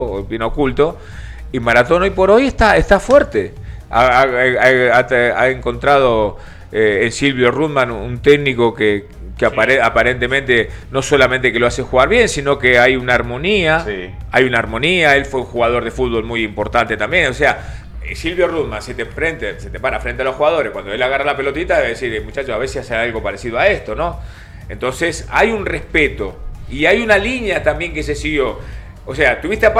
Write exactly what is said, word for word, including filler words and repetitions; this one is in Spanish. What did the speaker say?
bien oculto, y Maratón hoy por hoy está, está fuerte. Ha, ha, ha, ha encontrado eh, en Silvio Rudman un técnico que, que sí. apare, aparentemente no solamente que lo hace jugar bien, sino que hay una armonía, sí. hay una armonía. Él fue un jugador de fútbol muy importante también, o sea, Silvio Rudman se te, frente, se te para frente a los jugadores, cuando él agarra la pelotita debe decir, muchachos, a ver si hace algo parecido a esto, ¿no? Entonces hay un respeto y hay una línea también que se siguió. O sea, tuviste a